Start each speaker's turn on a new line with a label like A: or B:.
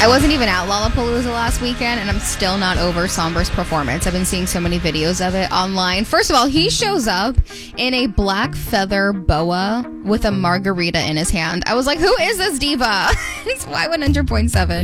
A: I wasn't even at Lollapalooza last weekend, and I'm still not over Somber's performance. I've been seeing so many videos of it online. First of all, he shows up in a black feather boa with a margarita in his hand. I was like, who is this diva? It's Y100.7.